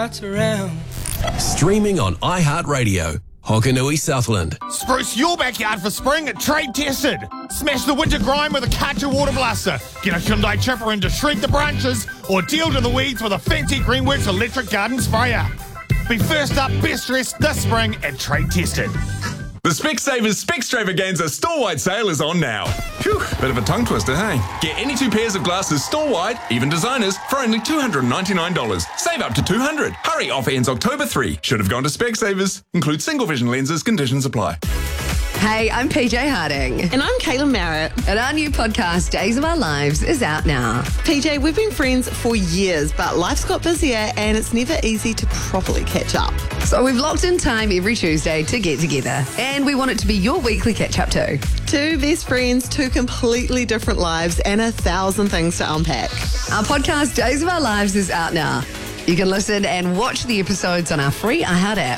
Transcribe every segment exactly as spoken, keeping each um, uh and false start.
hearts around. Streaming on iHeartRadio. Hokanui Southland. Spruce your backyard for spring at Trade Tested. Smash the winter grime with a Katu water blaster. Get a Hyundai chipper in to shred the branches, or deal to the weeds with a fancy Greenworks electric garden sprayer. Be first up, best dressed this spring at Trade Tested. The Specsavers Specstravaganza store-wide sale is on now. Phew, bit of a tongue twister, hey? Get any two pairs of glasses store-wide, even designers, for only two hundred ninety-nine dollars. Save up to two hundred dollars. Hurry, offer ends October third. Should have gone to Specsavers. Includes single vision lenses, conditions apply. Hey, I'm P J Harding. And I'm Kayla Merritt. And our new podcast, Days of Our Lives, is out now. P J, we've been friends for years, but life's got busier and it's never easy to properly catch up. So we've locked in time every Tuesday to get together. And we want it to be your weekly catch-up too. Two best friends, two completely different lives, and a thousand things to unpack. Our podcast, Days of Our Lives, is out now. You can listen and watch the episodes on our free iHeart app.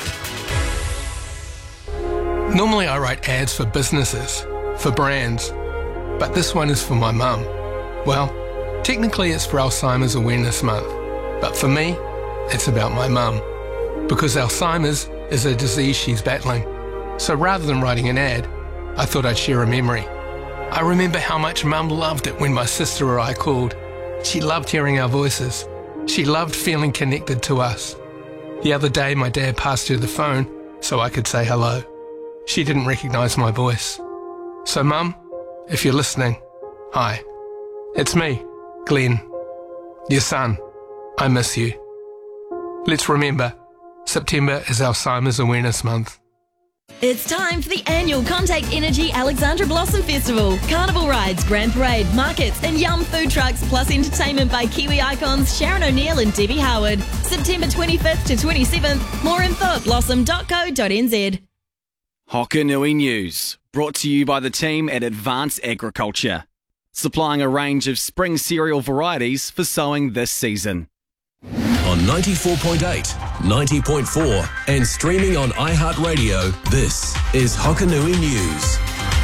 Normally I write ads for businesses, for brands, but this one is for my mum. Well, technically it's for Alzheimer's Awareness Month, but for me, it's about my mum. Because Alzheimer's is a disease she's battling. So rather than writing an ad, I thought I'd share a memory. I remember how much Mum loved it when my sister or I called. She loved hearing our voices. She loved feeling connected to us. The other day my dad passed her the phone so I could say hello. She didn't recognise my voice. So Mum, if you're listening, hi. It's me, Glenn, your son. I miss you. Let's remember, September is Alzheimer's Awareness Month. It's time for the annual Contact Energy Alexandra Blossom Festival. Carnival rides, grand parade, markets and yum food trucks, plus entertainment by Kiwi icons Sharon O'Neill and Debbie Howard. September twenty-fifth to twenty-seventh. More info at blossom dot co dot n z. Hokanui News, brought to you by the team at Advanced Agriculture, supplying a range of spring cereal varieties for sowing this season. On ninety-four point eight, ninety point four and streaming on iHeartRadio, this is Hokanui News.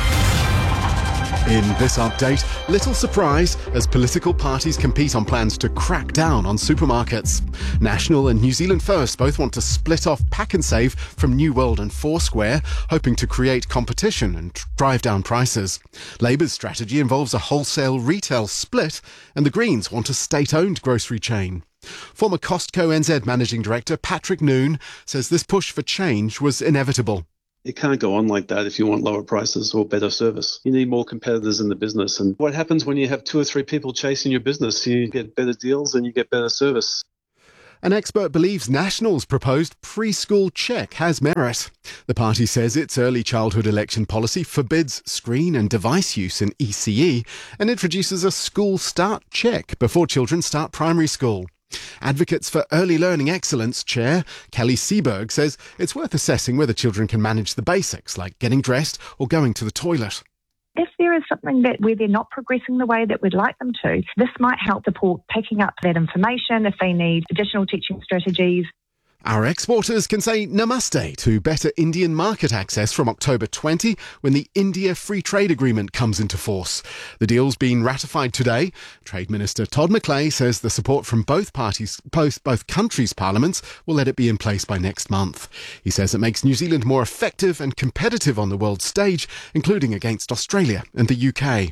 In this update, little surprise as political parties compete on plans to crack down on supermarkets. National and New Zealand First both want to split off Pack and Save from New World and Foursquare, hoping to create competition and drive down prices. Labour's strategy involves a wholesale retail split, and the Greens want a state-owned grocery chain. Former Costco N Z Managing Director Patrick Noon says this push for change was inevitable. It can't go on like that if you want lower prices or better service. You need more competitors in the business. And what happens when you have two or three people chasing your business? You get better deals and you get better service. An expert believes National's proposed preschool check has merit. The party says its early childhood election policy forbids screen and device use in E C E and introduces a school start check before children start primary school. Advocates for Early Learning Excellence Chair Kelly Seberg says it's worth assessing whether children can manage the basics like getting dressed or going to the toilet. If there is something that where they're not progressing the way that we'd like them to, this might help support picking up that information if they need additional teaching strategies. Our exporters can say namaste to better Indian market access from October twentieth when the India Free Trade Agreement comes into force. The deal's been ratified today. Trade Minister Todd McClay says the support from both parties, both, both countries' parliaments will let it be in place by next month. He says it makes New Zealand more effective and competitive on the world stage, including against Australia and the U K.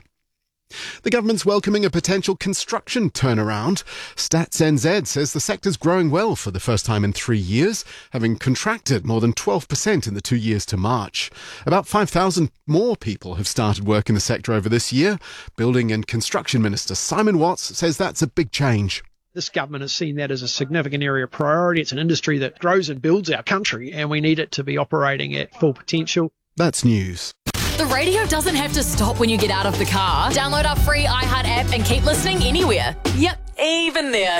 The government's welcoming a potential construction turnaround. Stats N Z says the sector's growing well for the first time in three years, having contracted more than twelve percent in the two years to March. About five thousand more people have started work in the sector over this year. Building and Construction Minister Simon Watts says that's a big change. This government has seen that as a significant area of priority. It's an industry that grows and builds our country, and we need it to be operating at full potential. That's news. The radio doesn't have to stop when you get out of the car. Download our free iHeart app and keep listening anywhere. Yep, even there.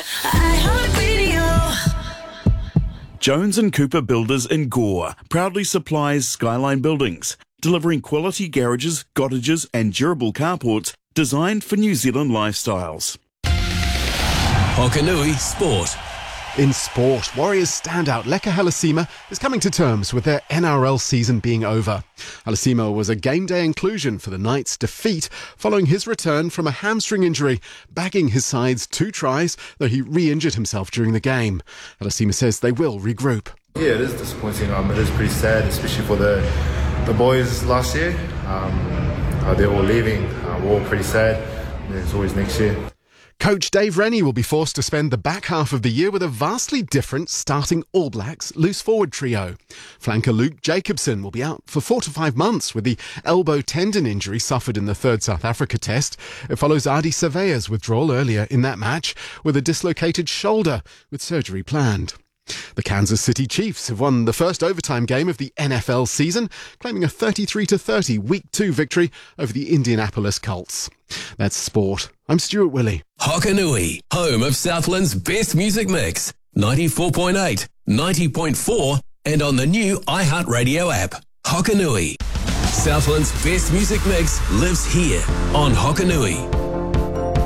iHeartRadio. Jones and Cooper Builders in Gore proudly supplies Skyline Buildings, delivering quality garages, cottages and durable carports designed for New Zealand lifestyles. Hokanui Sport. In sport, Warriors standout Leka Halasima is coming to terms with their N R L season being over. Halasima was a game day inclusion for the Knights' defeat following his return from a hamstring injury, bagging his side's two tries, though he re-injured himself during the game. Halasima says they will regroup. Yeah, it is disappointing. Um, it is pretty sad, especially for the the boys last year. Um, uh, they're all leaving. Uh, we're all pretty sad. There's always next year. Coach Dave Rennie will be forced to spend the back half of the year with a vastly different starting All Blacks loose forward trio. Flanker Luke Jacobson will be out for four to five months with the elbow tendon injury suffered in the third South Africa test. It follows Adi Surveyor's withdrawal earlier in that match with a dislocated shoulder with surgery planned. The Kansas City Chiefs have won the first overtime game of the N F L season, claiming a thirty-three to thirty Week two victory over the Indianapolis Colts. That's sport. I'm Stuart Willey. Hokanui, home of Southland's best music mix. ninety-four point eight, ninety point four, and on the new iHeartRadio app. Hokanui. Southland's best music mix lives here on Hokanui.